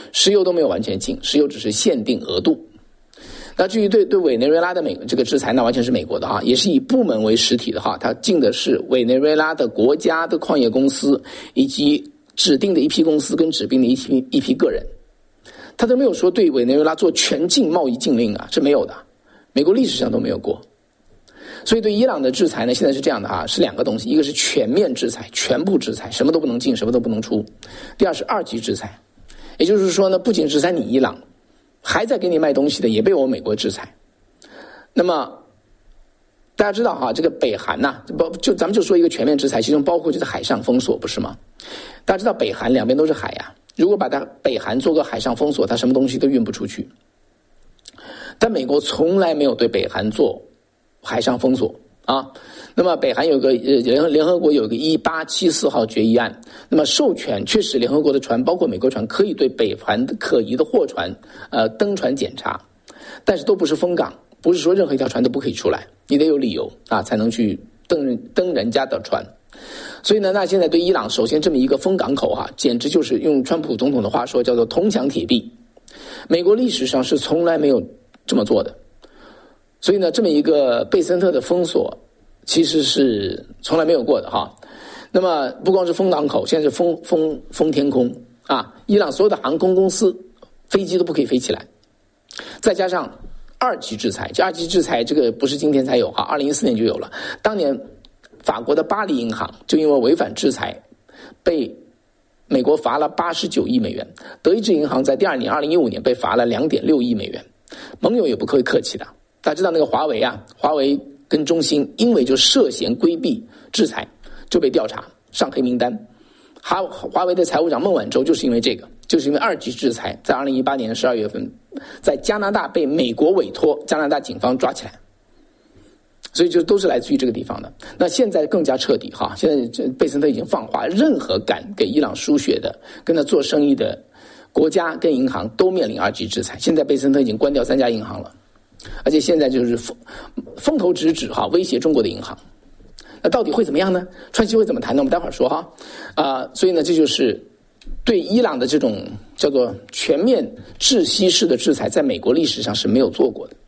石油都没有完全禁，石油只是限定额度。那至于对委内瑞拉的这个制裁，那完全是美国的也是以部门为实体的它禁的是委内瑞拉的国家的矿业公司以及指定的一批公司跟指定的一批个人，他都没有说对委内瑞拉做全境贸易禁令是没有的，美国历史上都没有过。所以对伊朗的制裁呢，现在是这样的是两个东西，一个是全面制裁，全部制裁，什么都不能进，什么都不能出；第二是二级制裁，也就是说呢，不仅制裁你伊朗，还在给你卖东西的也被我美国制裁。那么大家知道这个北韩咱们就说一个全面制裁，其中包括就是海上封锁，不是吗？大家知道北韩两边都是海如果把北韩做个海上封锁，它什么东西都运不出去。但美国从来没有对北韩做海上封锁那么北韩有个联合国有个1874号决议案，那么授权确实联合国的船包括美国船可以对北韩的可疑的货船登船检查，但是都不是封港，不是说任何一条船都不可以出来，你得有理由才能去登人家的船。所以呢，那现在对伊朗首先这么一个封港口简直就是用川普总统的话说叫做铜墙铁壁，美国历史上是从来没有这么做的。所以呢，这么一个贝森特的封锁其实是从来没有过的那么不光是封港口，现在是封天空伊朗所有的航空公司飞机都不可以飞起来，再加上二级制裁，这二级制裁这个不是今天才有2014年就有了。当年法国的巴黎银行就因为违反制裁被美国罚了89亿美元，德意志银行在第二年2015年被罚了2.6亿美元。盟友也不会客气的，大家知道那个华为华为跟中兴因为就涉嫌规避制裁就被调查上黑名单。华为的财务长孟晚舟就是因为这个，就是因为二级制裁在2018年12月份在加拿大被美国委托加拿大警方抓起来，所以就都是来自于这个地方的。那现在更加彻底现在贝森特已经放话，任何敢给伊朗输血的跟他做生意的国家跟银行都面临二级制裁。现在贝森特已经关掉3家银行了，而且现在就是风头直指威胁中国的银行。那到底会怎么样呢？川西会怎么谈呢？我们待会儿说所以呢，这就是对伊朗的这种叫做全面窒息式的制裁，在美国历史上是没有做过的。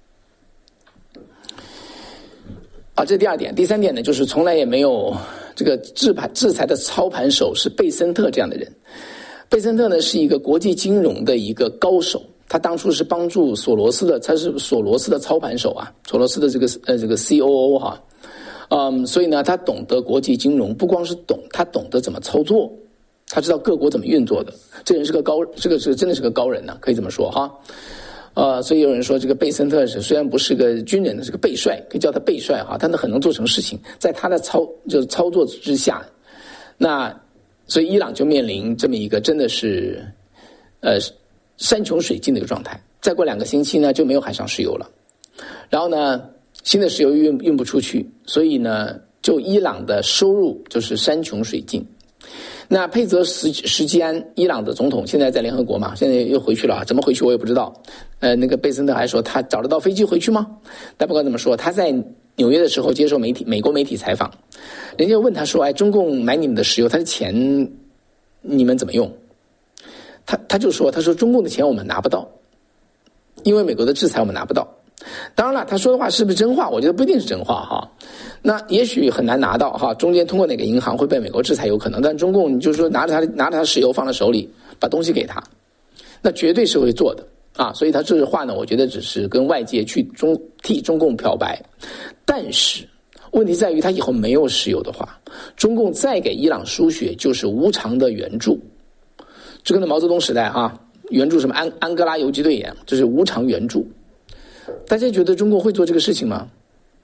这是第二点。第三点呢，就是从来也没有这个制裁的操盘手是贝森特这样的人。贝森特呢是一个国际金融的一个高手，他当初是帮助索罗斯的，他是索罗斯的操盘手索罗斯的这个COO所以呢，他懂得国际金融，不光是懂，他懂得怎么操作，他知道各国怎么运作的。这人是个真的是个高人可以这么说所以有人说这个贝森特虽然不是个军人，是个备帅，可以叫他备帅但他很能做成事情，在他的操作之下，那所以伊朗就面临这么一个真的是山穷水尽的一个状态。再过2个星期呢，就没有海上石油了，然后呢新的石油运不出去，所以呢就伊朗的收入就是山穷水尽。那佩泽什基安伊朗的总统现在在联合国嘛，现在又回去了怎么回去我也不知道。那个贝森特还说他找得到飞机回去吗？但不管怎么说，他在纽约的时候接受美国媒体采访，人家问他说中共买你们的石油，他的钱你们怎么用？他就说中共的钱我们拿不到，因为美国的制裁我们拿不到。当然了，他说的话是不是真话，我觉得不一定是真话那也许很难拿到中间通过哪个银行会被美国制裁有可能，但中共你就是说拿着他石油放在手里，把东西给他，那绝对是会做的所以他这话呢，我觉得只是跟外界去替中共漂白。但是问题在于他以后没有石油的话，中共再给伊朗输血就是无偿的援助，就跟毛泽东时代援助什么安哥拉游击队一样，就是无偿援助。大家觉得中国会做这个事情吗？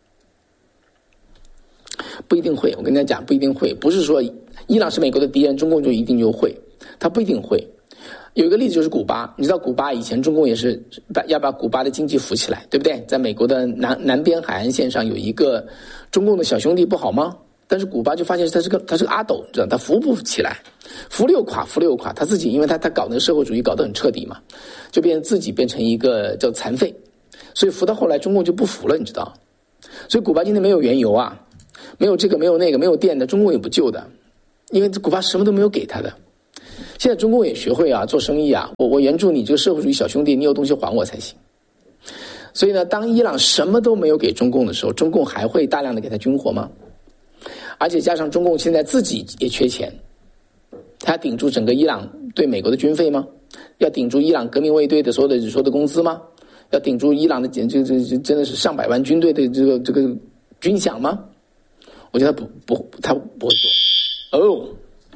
不一定会，我跟大家讲，不一定会。不是说伊朗是美国的敌人，中共就一定就会，他不一定会。有一个例子就是古巴，你知道古巴以前中共也是要把古巴的经济扶起来，对不对？在美国的南边海岸线上有一个中共的小兄弟不好吗？但是古巴就发现他是个阿斗，知道他扶不起来，扶了又垮，他自己因为他搞那个社会主义搞得很彻底嘛，就自己变成一个叫残废，所以扶到后来中共就不服了，你知道？所以古巴今天没有原油没有这个没有那个没有电的，中共也不救的，因为古巴什么都没有给他的。 现在中共也学会啊做生意啊，我援助你这个社会主义小兄弟，你有东西还我才行。所以呢，当伊朗什么都没有给中共的时候，中共还会大量的给他军火吗？而且加上中共现在自己也缺钱，他顶住整个伊朗对美国的军费吗？要顶住伊朗革命卫队的所有的工资吗？要顶住伊朗的这真的是上百万军队的这个军饷吗？我觉得他不会做。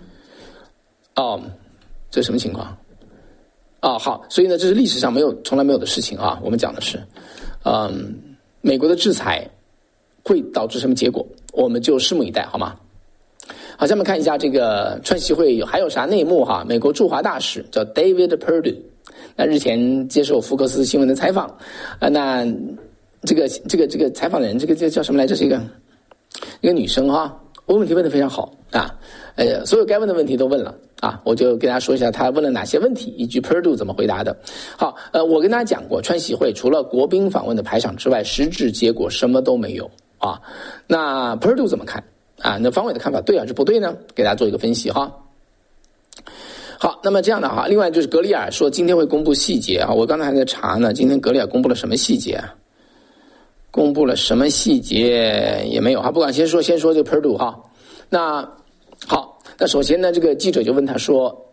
这是什么情况？好，所以呢，这是历史上从来没有的事情啊。我们讲的是，美国的制裁会导致什么结果，我们就拭目以待，好吗？好，下面看一下这个川习会还有啥内幕哈？美国驻华大使叫 David Perdue， 那日前接受福克斯新闻的采访，那这个采访的人，这个叫什么来着？是一个女生哈，问题问得非常好啊，所有该问的问题都问了啊，我就跟大家说一下他问了哪些问题，以及 Perdue 怎么回答的。好，我跟大家讲过，川习会除了国宾访问的排场之外，实质结果什么都没有啊。那 Perdue 怎么看啊？那方伟的看法对还是不对呢？给大家做一个分析哈。好，那么这样的哈，另外就是格里尔说今天会公布细节啊，我刚才还在查呢，今天格里尔公布了什么细节啊？公布了什么细节也没有哈，不管先说这个 Perdue 哈。那好，那首先呢，这个记者就问他说，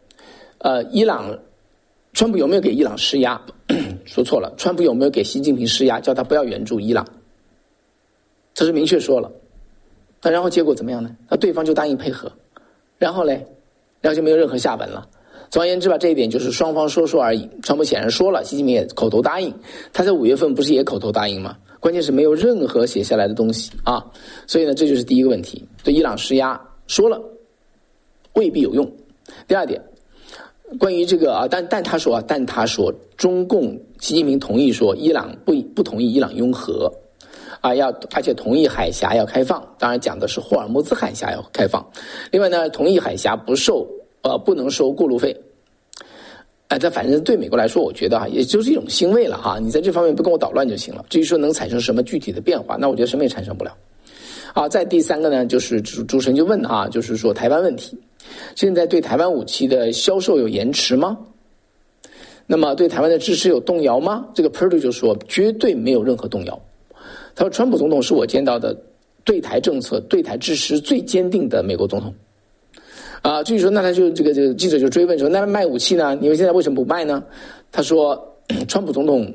川普有没有给伊朗施压？说错了，川普有没有给习近平施压，叫他不要援助伊朗？这是明确说了。那然后结果怎么样呢？那对方就答应配合，然后就没有任何下文了。总而言之吧，这一点就是双方说而已。川普显然说了，习近平也口头答应，他在5月份不是也口头答应吗？关键是没有任何写下来的东西啊，所以呢，这就是第一个问题，对伊朗施压说了未必有用。第二点，关于这个啊，但他说中共习近平同意说伊朗不同意伊朗拥核啊，而且同意海峡要开放，当然讲的是霍尔木兹海峡要开放。另外呢，同意海峡不能收过路费。这反正对美国来说，我觉得也就是一种欣慰了哈。你在这方面不跟我捣乱就行了。至于说能产生什么具体的变化，那我觉得什么也产生不了。好，再第三个呢，就是主持人就问啊，就是说台湾问题，现在对台湾武器的销售有延迟吗？那么对台湾的支持有动摇吗？这个 Perdue 就说绝对没有任何动摇。他说川普总统是我见到的对台政策、对台支持最坚定的美国总统。至于说那他就这个记者就追问说，那卖武器呢？你们现在为什么不卖呢？他说，川普总统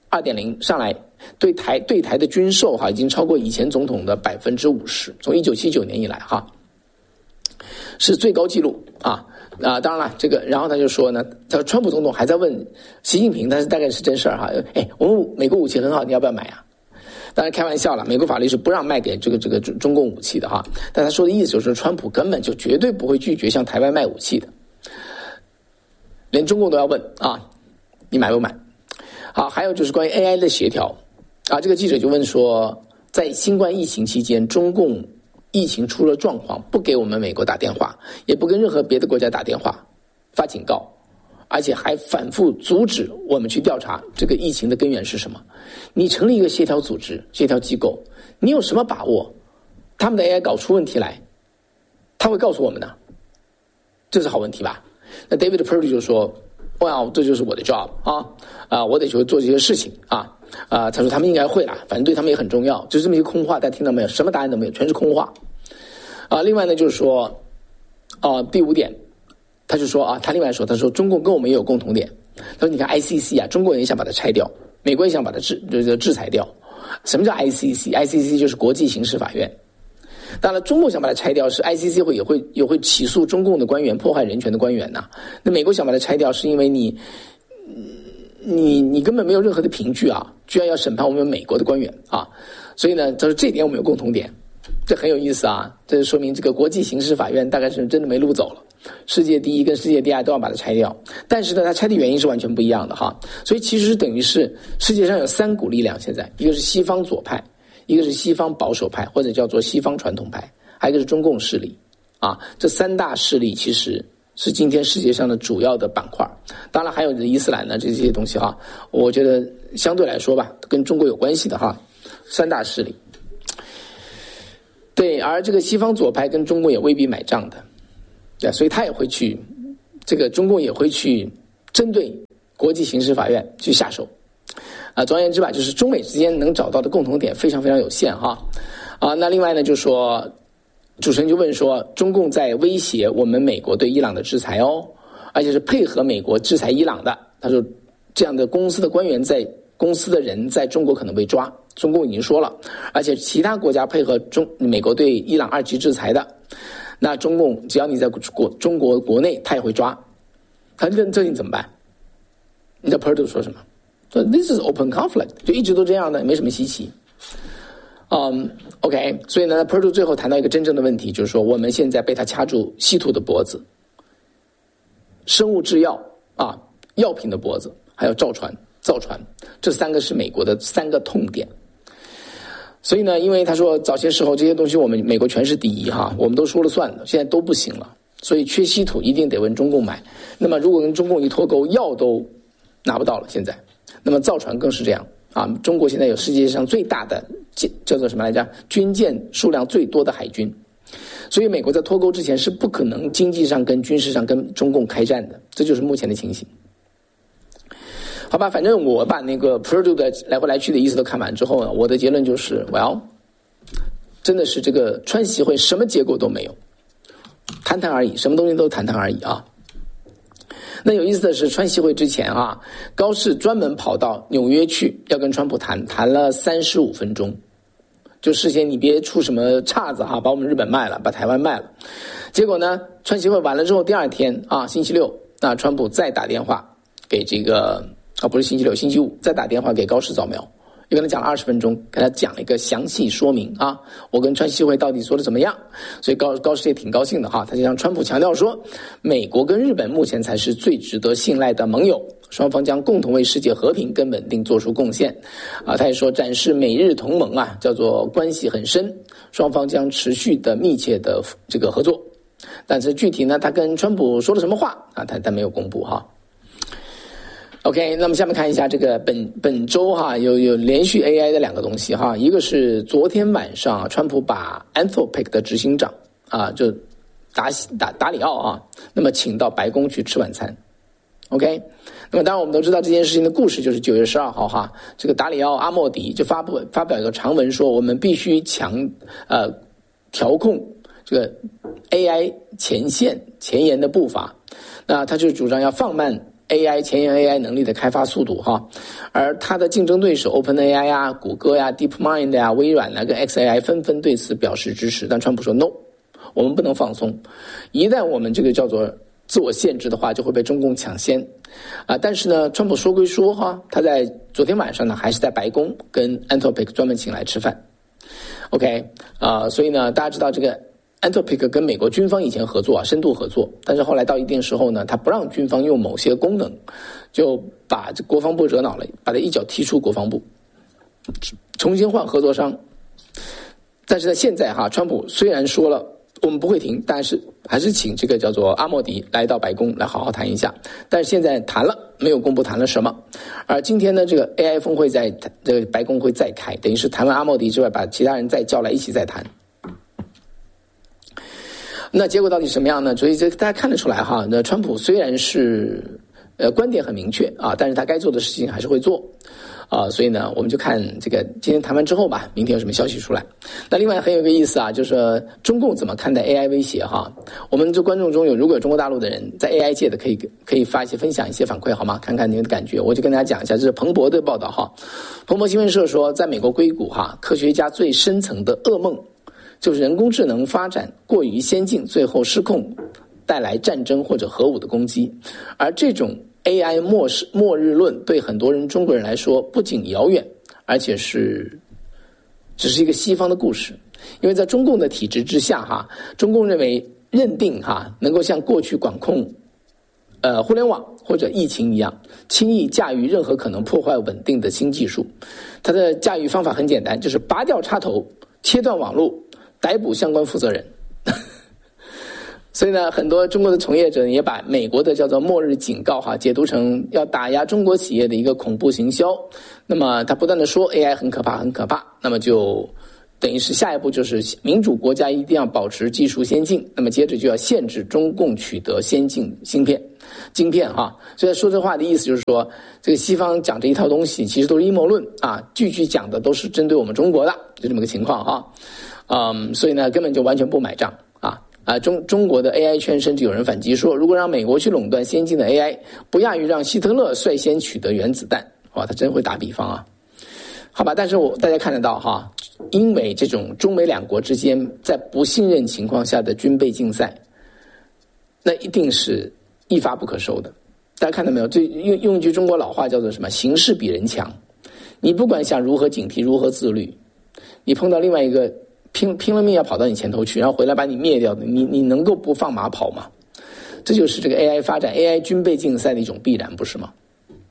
2.0 上来对台的军售已经超过以前总统的50%，从1979年以来是最高纪录啊。当然了，这个然后他就说呢，他说川普总统还在问习近平，但是大概是真事儿哈。我们美国武器很好，你要不要买啊？当然开玩笑了，美国法律是不让卖给这个中共武器的哈。但他说的意思就是川普根本就绝对不会拒绝向台湾卖武器的，连中共都要问啊，你买不买？好，还有就是关于 AI 的协调啊，这个记者就问说，在新冠疫情期间，中共疫情出了状况，不给我们美国打电话，也不跟任何别的国家打电话发警告，而且还反复阻止我们去调查这个疫情的根源是什么。你成立一个协调组织、协调机构，你有什么把握他们的 AI 搞出问题来，他会告诉我们的？这是好问题吧？那 David Perdue 就说，哇，这就是我的 job 我得去做这些事情他说他们应该会啦，反正对他们也很重要，就是这么一个空话，大家听到没有？什么答案都没有，全是空话另外呢，就是说第5点，他就说他另外说，他说中共跟我们也有共同点。他说你看 ICC 中国人也想把它拆掉，美国也想把它制裁掉。什么叫 ICC 就是国际刑事法院。当然中共想把它拆掉，是 ICC 也会起诉中共的官员，迫害人权的官员那美国想把它拆掉，是因为你根本没有任何的凭据居然要审判我们美国的官员所以呢，他说这点我们有共同点，这很有意思这说明这个国际刑事法院大概是真的没路走了，世界第一跟世界第二都要把它拆掉。但是呢，它拆的原因是完全不一样的所以其实等于是世界上有3股力量，现在一个是西方左派，一个是西方保守派，或者叫做西方传统派，还有一个是中共势力这3大势力其实是今天世界上的主要的板块。当然还有伊斯兰呢，这些东西我觉得相对来说吧，跟中国有关系的3大势力。对，而这个西方左派跟中国也未必买账的，所以他也会去这个中共也会去针对国际刑事法院去下手。总而言之吧，就是中美之间能找到的共同点非常非常有限哈。那另外呢，就说主持人就问说，中共在威胁我们美国对伊朗的制裁哦，而且是配合美国制裁伊朗的。他说，这样的公司的官员公司的人在中国可能被抓，中共已经说了，而且其他国家配合美国对伊朗2级制裁的，那中共只要你在中国国内，他也会抓。他这你怎么办？你知道 Perdue 说什么？说 This is open conflict， 就一直都这样的，没什么稀奇。OK， 所以呢 Perdue 最后谈到一个真正的问题，就是说我们现在被他掐住稀土的脖子，生物制药药品的脖子，还有造船，这3个是美国的3个痛点。所以呢，因为他说早些时候这些东西我们美国全是第一哈，我们都说了算的，现在都不行了，所以缺稀土一定得问中共买。那么如果跟中共一脱钩，药都拿不到了现在，那么造船更是这样中国现在有世界上最大的叫做什么来着？军舰数量最多的海军，所以美国在脱钩之前是不可能经济上跟军事上跟中共开战的，这就是目前的情形。好吧，反正我把那个 Perdue 的来回来去的意思都看完之后呢，我的结论就是 well， 真的是这个川习会什么结果都没有，谈谈而已，什么东西都谈谈而已啊。那有意思的是，川习会之前高市专门跑到纽约去要跟川普谈了35分钟，就事先你别出什么岔子把我们日本卖了，把台湾卖了。结果呢，川习会完了之后，第2天星期六，那川普再打电话给这个不是星期六，星期五再打电话给高市早苗，又跟他讲了20分钟，跟他讲了一个详细说明我跟川习会到底说的怎么样。所以高市也挺高兴的他就向川普强调说，美国跟日本目前才是最值得信赖的盟友，双方将共同为世界和平跟稳定做出贡献他也说展示美日同盟叫做关系很深，双方将持续的密切的这个合作。但是具体呢，他跟川普说了什么话他没有公布OK， 那么下面看一下这个本周有连续 AI 的2个东西一个是昨天晚上川普把 Anthropic 的执行长就达里奥那么请到白宫去吃晚餐。OK， 那么当然我们都知道这件事情的故事，就是9月12号这个达里奥阿莫迪就发表一个长文说，我们必须调控这个 AI 前沿的步伐。那他就主张要放慢AI 前沿 AI 能力的开发速度而他的竞争对手 OpenAI 谷歌DeepMind 微软跟 XAI 纷纷对此表示支持，但川普说 No， 我们不能放松，一旦我们这个叫做自我限制的话，就会被中共抢先但是呢，川普说归说他在昨天晚上呢还是在白宫跟 Anthropic 专门请来吃饭。OK，所以呢，大家知道这个Anthropic 跟美国军方以前合作深度合作，但是后来到一定时候呢，他不让军方用某些功能，就把这国防部惹恼了，把他一脚踢出国防部，重新换合作商。但是在现在川普虽然说了我们不会停，但是还是请这个叫做阿莫迪来到白宫来好好谈一下。但是现在谈了，没有公布谈了什么。而今天呢，这个 AI 峰会在这个白宫会再开，等于是谈完阿莫迪之外，把其他人再叫来一起再谈。那结果到底什么样呢？所以这大家看得出来那川普虽然是观点很明确但是他该做的事情还是会做所以呢，我们就看这个今天谈完之后吧，明天有什么消息出来。那另外很有个意思就是说中共怎么看待 AI 威胁我们这观众中如果有中国大陆的人在 AI 界的，可以发一些分享一些反馈好吗？看看你们的感觉。我就跟大家讲一下，这是彭博的报道彭博新闻社说，在美国硅谷科学家最深层的噩梦就是人工智能发展过于先进，最后失控，带来战争或者核武的攻击。而这种 AI 末日论对很多中国人来说不仅遥远，而且只是一个西方的故事。因为在中共的体制之下中共认定能够像过去管控互联网或者疫情一样，轻易驾驭任何可能破坏稳定的新技术。它的驾驭方法很简单，就是拔掉插头，切断网络，逮捕相关负责人。所以呢，很多中国的从业者也把美国的叫做末日警告解读成要打压中国企业的一个恐怖行销。那么他不断的说 AI 很可怕很可怕，那么就等于是下一步就是民主国家一定要保持技术先进，那么接着就要限制中共取得先进晶片哈。所以说这话的意思就是说，这个西方讲这一套东西其实都是阴谋论啊，句句讲的都是针对我们中国的，就这么个情况哈。所以呢根本就完全不买账啊。中国的 AI 圈甚至有人反击说，如果让美国去垄断先进的 AI， 不亚于让希特勒率先取得原子弹。哇，他真会打比方啊。好吧，但是大家看得到哈，因为这种中美两国之间在不信任情况下的军备竞赛，那一定是一发不可收的。大家看到没有？这用一句中国老话叫做什么？形势比人强。你不管想如何警惕，如何自律，你碰到另外一个拼了命要跑到你前头去，然后回来把你灭掉的，你能够不放马跑吗？这就是这个 AI 发展 AI 军备竞赛的一种必然，不是吗？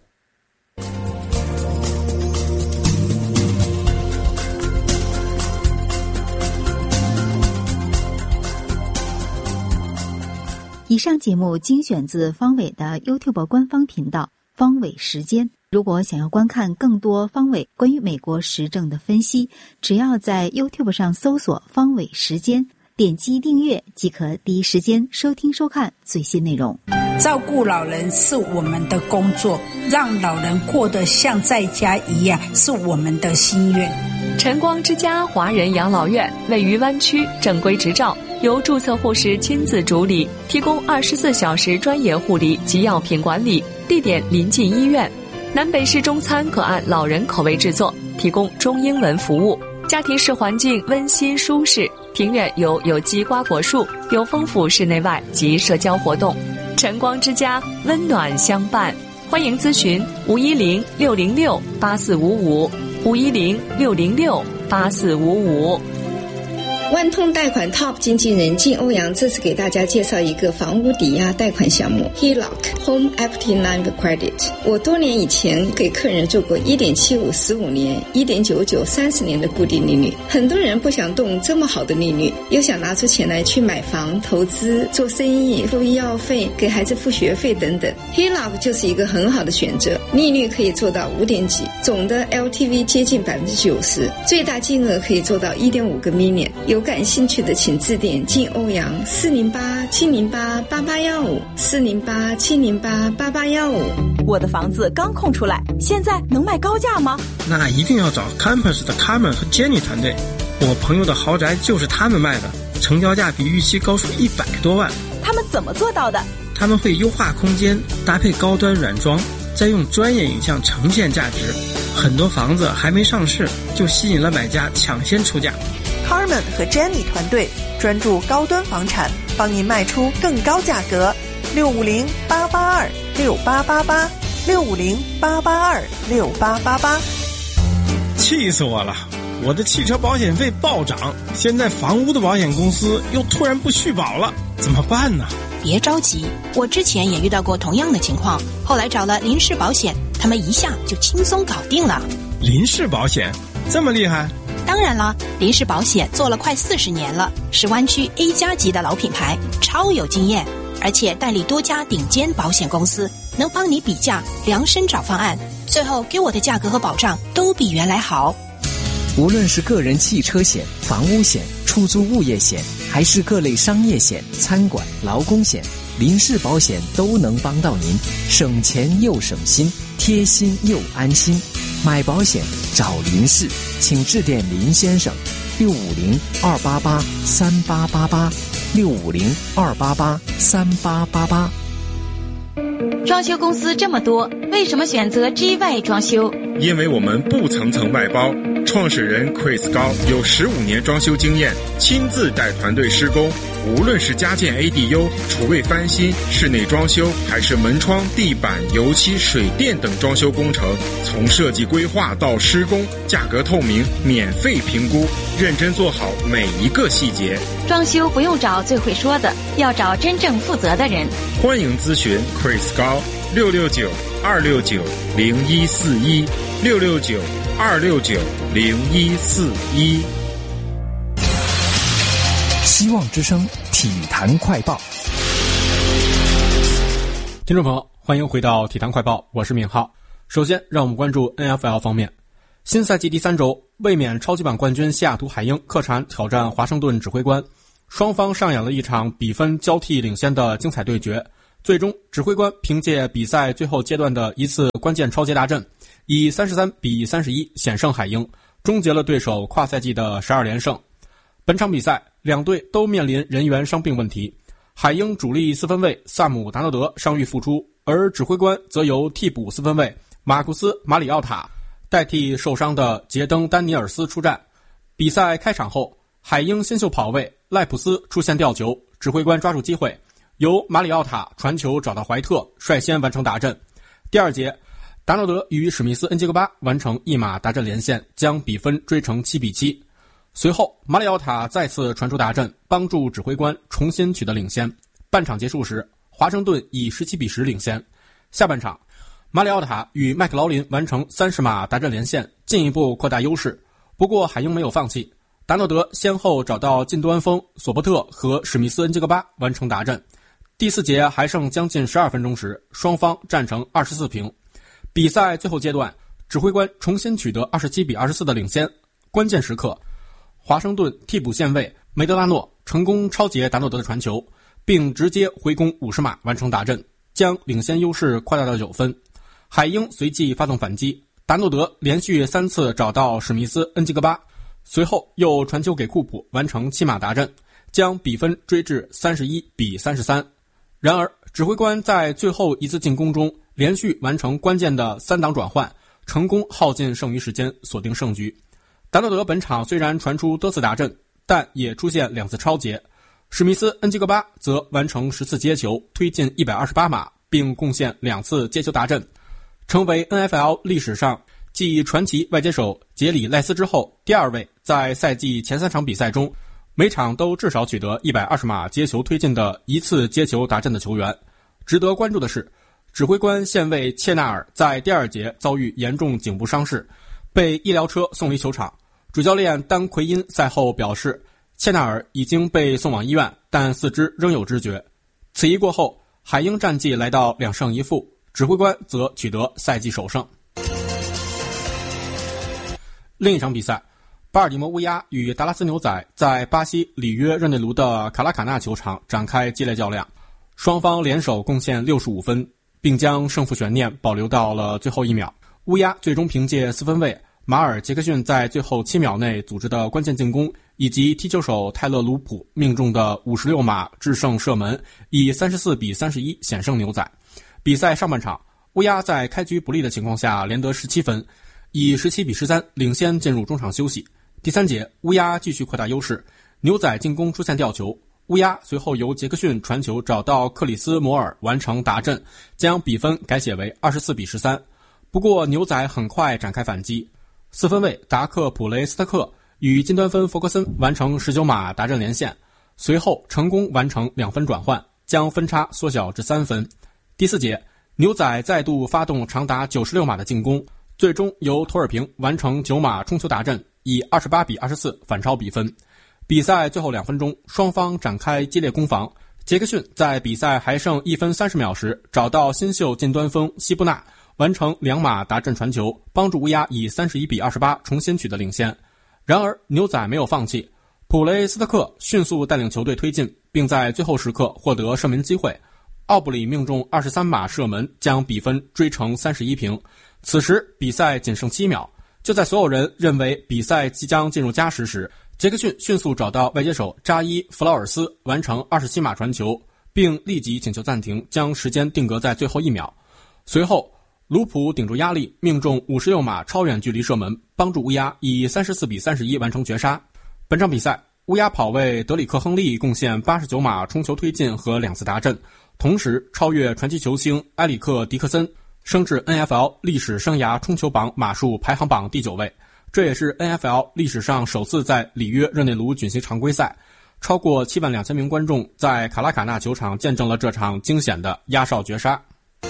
以上节目精选自方伟的 YouTube 官方频道方伟时间。如果想要观看更多方伟关于美国时政的分析，只要在 YouTube 上搜索方伟时间，点击订阅即可第一时间收听收看最新内容。 照顾老人是我们的工作，让老人过得像在家一样是我们的心愿。 晨光之家华人养老院位于湾区，正规执照，由注册护士亲自主理，提供24小时专业护理及药品管理，地点临近医院。南北式中餐可按老人口味制作，提供中英文服务。家庭式环境温馨舒适，庭院有机瓜果树，有丰富室内外及社交活动。晨光之家温暖相伴，欢迎咨询510-606-8455，510-606-8455。 万通贷款 Top 经纪人靳欧阳这次给大家介绍一个房屋抵押贷款项目 HELOC Home Equity Line of Credit。 我多年以前给客人做过 1.75 15年 1.99 30年的固定利率。很多人不想动这么好的利率，又想拿出钱来去买房、投资、做生意、付医药费、给孩子付学费等等， HELOC 就是一个很好的选择。利率可以做到5点几，总的 LTV 接近 90%， 最大金额可以做到 1.5 个 million。有感兴趣的请致电靳欧阳408-708-8815 408-708-8815。 我的房子刚空出来，现在能卖高价吗？ 那一定要找 Campus 的 Carmen 和 Jenny 团队，我朋友的豪宅就是他们卖的，成交价比预期高出100多万。 他们怎么做到的？ 他们会优化空间，搭配高端软装，再用专业影像呈现价值。很多房子还没上市就吸引了买家抢先出价。 Carmen 和 Jenny 团队专注高端房产，帮您卖出更高价格。650-882-6888 650-882-6888。 气死我了！我的汽车保险费暴涨，现在房屋的保险公司又突然不续保了，怎么办呢？ 别着急，我之前也遇到过同样的情况，后来找了林氏保险，他们一下就轻松搞定了。 林氏保险这么厉害？ 当然了，林氏保险做了快40年了，是湾区 A 加级的老品牌，超有经验，而且代理多家顶尖保险公司，能帮你比价量身找方案，最后给我的价格和保障都比原来好。 无论是个人汽车险、房屋险、出租物业险，还是各类商业险、餐馆、劳工险，林氏保险都能帮到您，省钱又省心，贴心又安心。买保险找林氏，请致电林先生650-288-3888 650-288-3888。 装修公司这么多，为什么选择 GY 装修？ 因为我们不层层外包，创始人 Chris 高有15年装修经验，亲自带团队施工，无论是家建 ADU、厨卫翻新、室内装修，还是门窗、地板、油漆、水电等装修工程，从设计规划到施工，价格透明，免费评估，认真做好每一个细节。 装修不用找最会说的，要找真正负责的人。 欢迎咨询 Chris 高669-269-0141 669-269-0141。 希望之声体坛快报。 听众朋友，欢迎回到体坛快报，我是闵浩。首先让我们关注 NFL 方面， 新赛季第3周，卫冕超级碗冠军西雅图海鹰客场挑战华盛顿指挥官，双方上演了一场比分交替领先的精彩对决。最终，指挥官凭借比赛最后阶段的一次关键超节达阵，以33-31险胜海鹰，终结了对手跨赛季的12连胜。本场比赛，两队都面临人员伤病问题，海鹰主力四分卫萨姆·达诺德伤愈复出，而指挥官则由替补四分卫马库斯·马里奥塔代替受伤的杰登·丹尼尔斯出战。比赛开场后，海鹰新秀跑卫赖普斯出现吊球，指挥官抓住机会，由马里奥塔传球找到怀特，率先完成达阵。第二节，达诺德与史密斯·恩吉格巴完成一码达阵连线，将比分追成7-7。随后，马里奥塔再次传出达阵，帮助指挥官重新取得领先。半场结束时，华盛顿以17-10领先。下半场，马里奥塔与麦克劳林完成30码达阵连线，进一步扩大优势。不过海鹰没有放弃，达诺德先后找到近端锋索伯特和史密斯·恩吉格巴完成达阵。第4节还剩将近12分钟时，双方战成24-0。比赛最后阶段，指挥官重新取得27-24的领先。关键时刻，华盛顿替补线卫梅德拉诺成功超截达诺德的传球，并直接回攻50码完成达阵，将领先优势扩大到9分。海鹰随即发动反击，达诺德连续3次找到史密斯·恩吉格巴，随后又传球给库普完成7码达阵，将比分追至31-33。然而，指挥官在最后一次进攻中连续完成关键的3档转换，成功耗尽剩余时间，锁定胜局。达诺德本场虽然传出多次达阵，但也出现2次超节。史密斯·恩吉格巴则完成10次接球，推进128码，并贡献2次接球达阵，成为 NFL 历史上继传奇外接手杰里·赖斯之后第2位在赛季前3场比赛中每场都至少取得120码接球推进的1次接球达阵的球员。值得关注的是，指挥官线卫切纳尔在第2节遭遇严重颈部伤势，被医疗车送离球场。主教练丹奎因赛后表示，切纳尔已经被送往医院，但四肢仍有知觉。此役过后，海鹰战绩来到2胜1负，指挥官则取得赛季首胜。另一场比赛，巴尔的摩乌鸦与达拉斯牛仔在巴西里约热内卢的卡拉卡纳球场展开激烈较量，双方联手贡献65分，并将胜负悬念保留到了最后1秒。乌鸦最终凭借四分卫马尔·杰克逊在最后7秒内组织的关键进攻，以及踢球手泰勒·卢普命中的56码制胜射门，以34-31险胜牛仔。比赛上半场，乌鸦在开局不利的情况下连得17分，以17-13领先进入中场休息。第3节，乌鸦继续扩大优势，牛仔进攻出现吊球，乌鸦随后由杰克逊传球找到克里斯·摩尔完成达阵，将比分改写为24-13。不过牛仔很快展开反击，四分卫达克·普雷斯特克与近端锋弗格森完成19码达阵连线，随后成功完成2分转换，将分差缩小至3分。第4节，牛仔再度发动长达96码的进攻，最终由托尔平完成9码冲球达阵，以28-24反超比分。比赛最后2分钟，双方展开激烈攻防。杰克逊在比赛还剩1分30秒时，找到新秀近端锋西布纳，完成2码达阵传球，帮助乌鸦以31-28重新取得领先。然而牛仔没有放弃，普雷斯特克迅速带领球队推进，并在最后时刻获得射门机会。奥布里命中23码射门，将比分追成31-0。此时比赛仅剩7秒，就在所有人认为比赛即将进入加时时，杰克逊迅速找到外接手扎伊·弗劳尔斯，完成27码传球，并立即请求暂停，将时间定格在最后1秒。随后卢普顶住压力，命中56码超远距离射门，帮助乌鸦以34-31完成绝杀。本场比赛，乌鸦跑卫德里克·亨利贡献89码冲球推进和2次达阵，同时超越传奇球星埃里克·迪克森，升至 NFL 历史生涯冲球榜码数排行榜第9位。这也是 NFL 历史上首次在里约热内卢举行常规赛，超过72000名观众在卡拉卡纳球场见证了这场惊险的压哨绝杀。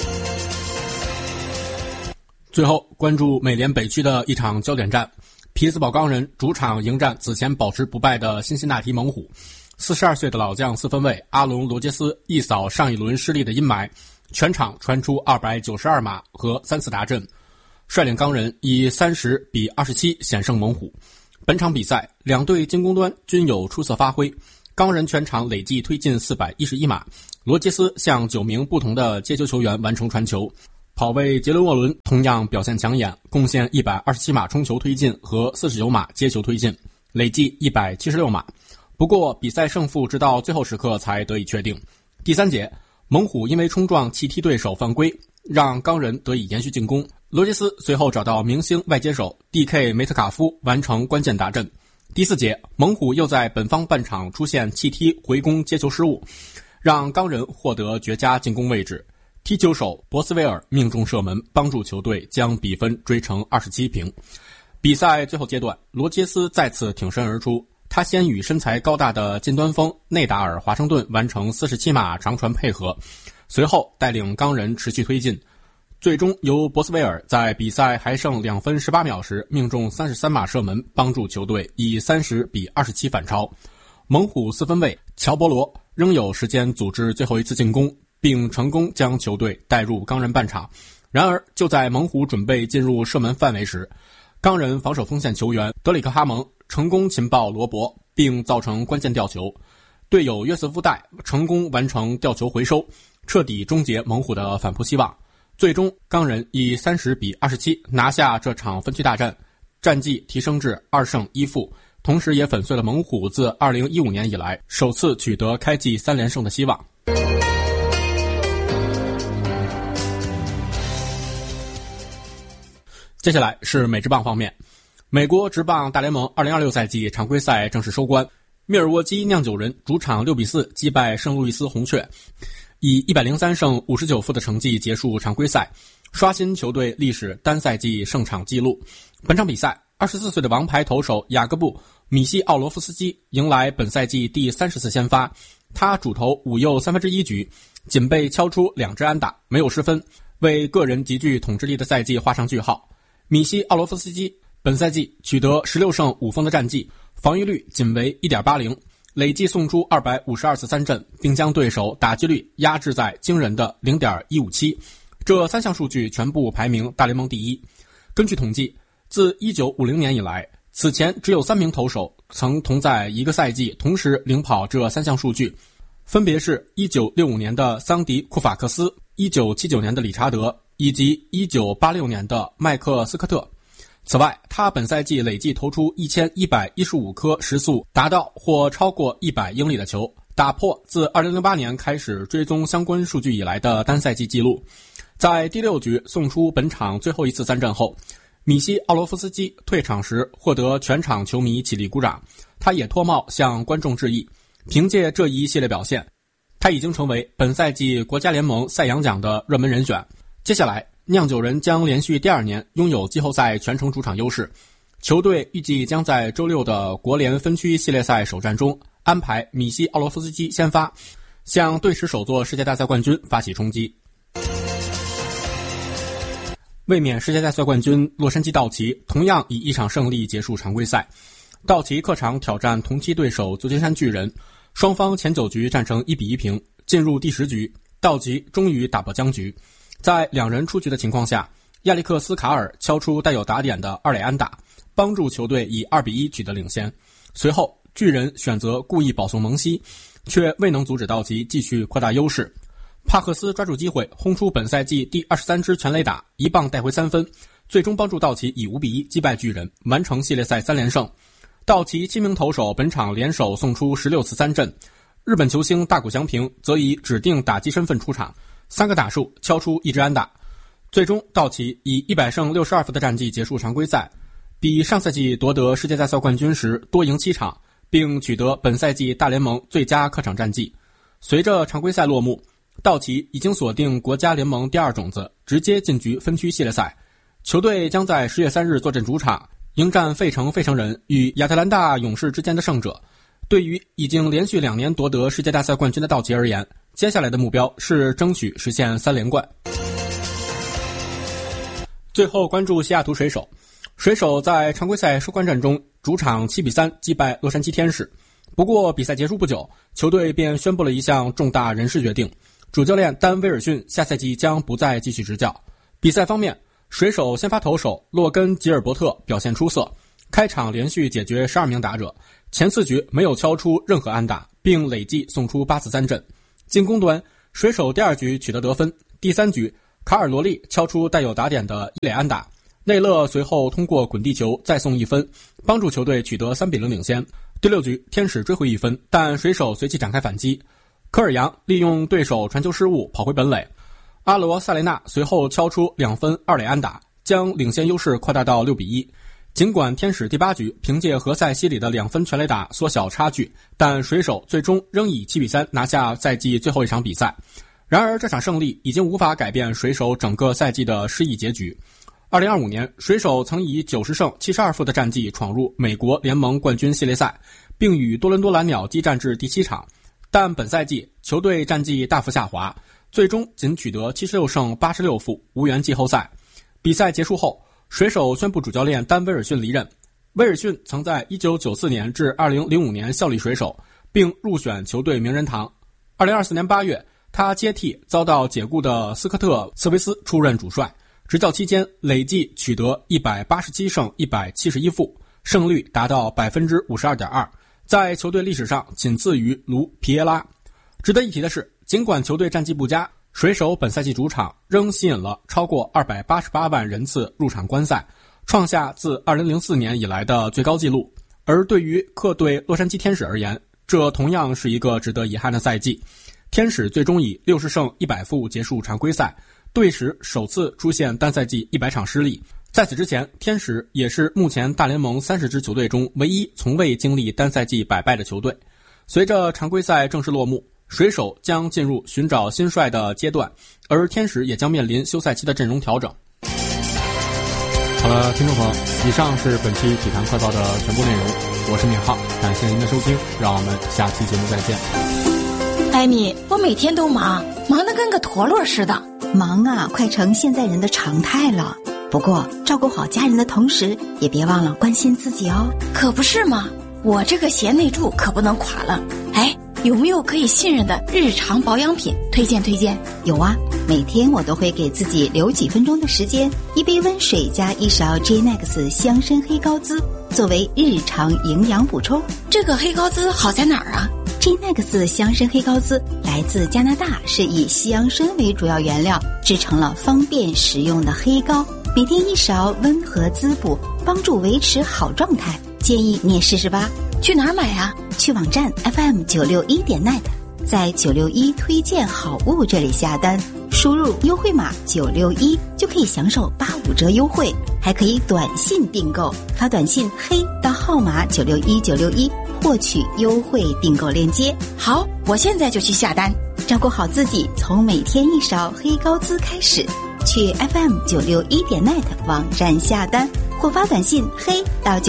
最后关注美联北区的一场焦点战，匹兹堡钢人主场迎战此前保持不败的辛辛那提猛虎。42岁的老将四分卫阿隆·罗杰斯一扫上一轮失利的阴霾，全场传出292码和3次达阵。 率领钢人以30-27险胜猛虎。本场比赛两队进攻端均有出色发挥，钢人全场累计推进411码，罗杰斯向9名不同的接球球员完成传球，跑卫杰伦沃伦同样表现抢眼，贡献127码冲球推进和49码接球推进，累计176码。不过比赛胜负直到最后时刻才得以确定。第3节，猛虎因为冲撞弃踢对手犯规，让钢人得以延续进攻。罗杰斯随后找到明星外接手 DK 梅特卡夫完成关键打阵。第4节，猛虎又在本方半场出现弃踢回攻接球失误，让钢人获得绝佳进攻位置。踢球手博斯维尔命中射门，帮助球队将比分追成27平。比赛最后阶段，罗杰斯再次挺身而出，他先与身材高大的近端锋内达尔·华盛顿完成47码长传配合，随后带领钢人持续推进，最终由博斯维尔在比赛还剩2分18秒时命中33码射门，帮助球队以30-27反超。猛虎4分卫乔博罗仍有时间组织最后一次进攻，并成功将球队带入钢人半场。然而就在猛虎准备进入射门范围时，钢人防守锋线球员德里克哈蒙成功擒抱罗伯，并造成关键吊球，队友约瑟夫戴成功完成吊球回收，彻底终结猛虎的反扑希望。最终钢人以30-27拿下这场分区大战，战绩提升至2胜1负，同时也粉碎了猛虎自2015年以来首次取得开季3连胜的希望。接下来是美职棒方面，美国职棒大联盟2026赛季常规赛正式收官，密尔沃基酿酒人主场6-4击败圣路易斯红雀，以103胜59负的成绩结束常规赛，刷新球队历史单赛季胜场纪录。本场比赛24岁的王牌投手雅各布·米西奥罗夫斯基迎来本赛季第30次先发，他主投5又1/3局，仅被敲出2支安打，没有失分，为个人极具统治力的赛季画上句号。米西奥罗夫斯基本赛季取得16胜5负的战绩，防御率仅为 1.80， 累计送出252次三振，并将对手打击率压制在惊人的 0.157， 这3项数据全部排名大联盟第一。根据统计，自1950年以来，此前只有3名投手曾同在一个赛季同时领跑这3项数据，分别是1965年的桑迪·库法克斯、1979年的理查德以及1986年的麦克斯科特。此外，他本赛季累计投出1115颗时速达到或超过100英里的球，打破自2008年开始追踪相关数据以来的单赛季纪录。在第6局送出本场最后一次三振后，米西奥罗夫斯基退场时获得全场球迷起立鼓掌，他也脱帽向观众致意。凭借这一系列表现，他已经成为本赛季国家联盟赛扬奖的热门人选。接下来，酿酒人将连续第2年拥有季后赛全程主场优势，球队预计将在周6的国联分区系列赛首战中安排米西奥罗夫斯基先发，向队史首座世界大赛冠军发起冲击。卫冕世界大赛冠军洛杉矶道奇同样以1场胜利结束常规赛，道奇客场挑战同期对手旧金山巨人，双方前9局战成1-1平，进入第10局，道奇终于打破僵局。在2人出局的情况下，亚历克斯卡尔敲出带有打点的2垒安打，帮助球队以2-1取得领先。随后巨人选择故意保送蒙西，却未能阻止道奇继续扩大优势。帕克斯抓住机会轰出本赛季第23支全垒打，1棒带回3分，最终帮助道奇以5-1击败巨人，完成系列赛3连胜。道奇7名投手本场联手送出16次三振，日本球星大谷翔平则以指定打击身份出场，3个打数敲出1支安打。最终道奇以100胜62负的战绩结束常规赛，比上赛季夺得世界大赛冠军时多赢7场，并取得本赛季大联盟最佳客场战绩。随着常规赛落幕，道奇已经锁定国家联盟第2种子，直接晋级分区系列赛。球队将在10月3日坐镇主场，迎战费城人与亚特兰大勇士之间的胜者。对于已经连续2年夺得世界大赛冠军的道奇而言，接下来的目标是争取实现3连冠。最后关注西雅图水手，水手在常规赛收官战中主场7-3击败洛杉矶天使。不过比赛结束不久，球队便宣布了一项重大人事决定，主教练丹·威尔逊下赛季将不再继续执教。比赛方面， 水手先发投手洛根吉尔伯特表现出色，开场连续解决12名打者，前4局没有敲出任何安打，并累计送出8次三振。进攻端，水手第2局取得得分，第3局卡尔罗利敲出带有打点的一垒安打，内勒随后通过滚地球再送1分，帮助球队取得3-0领先。第6局天使追回1分，但水手随即展开反击，科尔扬利用对手传球失误跑回本垒，阿罗萨雷纳随后敲出2分2垒安打，将领先优势扩大到6-1。尽管天使第8局凭借何塞西里的2分全垒打缩小差距，但水手最终仍以7-3拿下赛季最后一场比赛。然而这场胜利已经无法改变水手整个赛季的失意结局。2025年，水手曾以90胜72负的战绩闯入美国联盟冠军系列赛，并与多伦多蓝鸟激战至第7场，但本赛季球队战绩大幅下滑，最终仅取得76胜86负，无缘季后赛。比赛结束后，水手宣布主教练丹·威尔逊离任。威尔逊曾在1994年至2005年效力水手，并入选球队名人堂。2024年8月，他接替遭到解雇的斯科特·瑟维斯出任主帅，执教期间累计取得187胜171负，胜率达到 52.2%， 在球队历史上仅次于卢皮耶拉。值得一提的是，尽管球队战绩不佳，水手本赛季主场仍吸引了超过288万人次入场观赛，创下自2004年以来的最高纪录。而对于客队洛杉矶天使而言，这同样是一个值得遗憾的赛季。天使最终以60胜100负结束常规赛，队史首次出现单赛季100场失利。在此之前，天使也是目前大联盟30支球队中唯一从未经历单赛季百败的球队。随着常规赛正式落幕，水手将进入寻找新帅的阶段，而天使也将面临休赛期的阵容调整。好了，听众朋友，以上是本期体坛快报的全部内容，我是闵浩，感谢您的收听，让我们下期节目再见。 艾米，我每天都忙得跟个陀螺似的。 忙啊，快成现在人的常态了。不过照顾好家人的同时，也别忘了关心自己哦。 可不是嘛，我这个贤内助可不能垮了。哎，有没有可以信任的日常保养品推荐？ 有啊，每天我都会给自己留几分钟的时间，一杯温水加1勺 J-Nex 香参黑高滋作为日常营养补充。 这个黑高滋好在哪儿啊 ？J-Nex 香参黑高滋来自加拿大，是以西洋参为主要原料制成了方便食用的黑膏，每天1勺温和滋补，帮助维持好状态。建议你也试试吧。 去哪儿买啊？ 去网站 FM961.net， 在961推荐好物这里下单，输入优惠码961就可以享受85折优惠，还可以短信订购，发短信黑到号码961961获取优惠订购链接。 好，我现在就去下单。 照顾好自己，从每天1勺黑高滋开始。去 FM961.net 网站下单或发短信黑到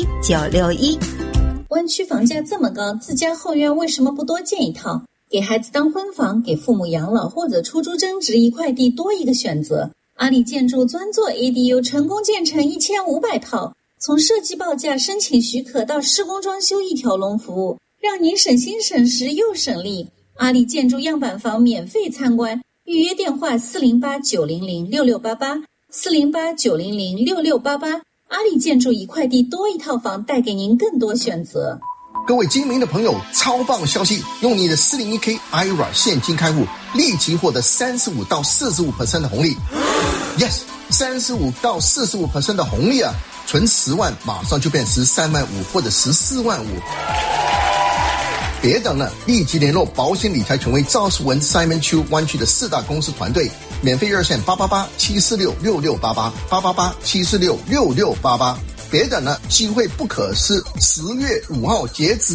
961961。 湾区房价这么高，自家后院为什么不多建一套？给孩子当婚房，给父母养老或者出租增值，一块地多一个选择。阿里建筑专做 ADU， 成功建成1500套，从设计报价、申请许可到施工装修一条龙服务，让您省心省时又省力。阿里建筑样板房免费参观，预约电话408-900-6688 408-900-6688。阿里建筑一块地多一套房，带给您更多选择。 各位精明的朋友，超棒消息！用你的 401k IRA 现金开户，立即获得35到45% 的红利。Yes， 35到45% 的红利啊！存10万，马上就变13万5或者14万5。别等了，立即联络保险理财权威赵世文 Simon Chu 湾区的4大公司团队，免费热线888-746-6688 888-746-6688。别等了，机会不可失，10月5号截止。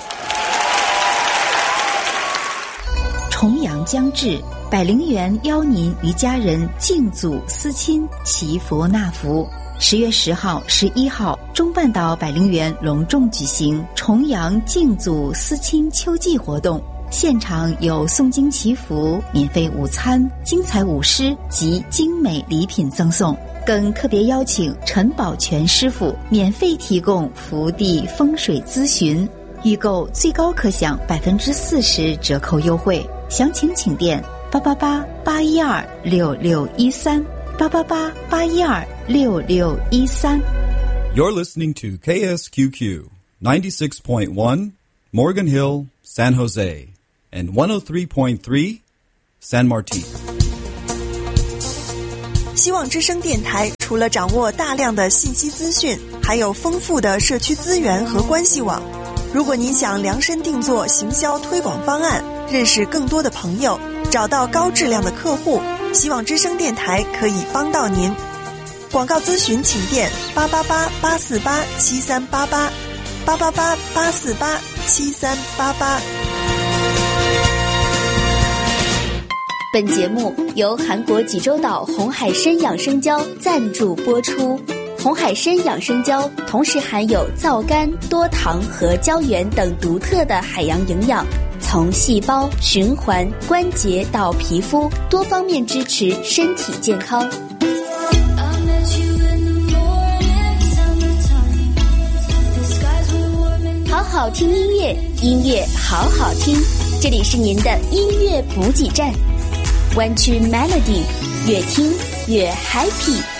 重阳将至，百灵园邀您与家人敬祖思亲，祈福纳福。10月10号、11号，中半岛百灵园隆重举行重阳敬祖思亲秋季活动，现场有诵经祈福、免费午餐、精彩舞狮及精美礼品赠送，更特别邀请陈宝全师傅免费提供福地风水咨询，预购最高可享40%折扣优惠。详情请电888-812-6613 888-812-6613。 You're listening to KSQQ 96.1 Morgan Hill, San Jose, and 103.3 San Martin。 希望之声电台除了掌握大量的信息资讯，还有丰富的社区资源和关系网。如果您想量身定做行销推广方案，认识更多的朋友，找到高质量的客户，希望之声电台可以帮到您。广告咨询请电888-848-7388，888-848-7388。 本节目由韩国济州岛红海参养生胶赞助播出。红海参养生胶同时含有皂苷、多糖和胶原等独特的海洋营养，从细胞、循环、关节到皮肤，多方面支持身体健康。好好听音乐，音乐好好听，这里是您的音乐补给站。湾区 Melody， 越听越 happy。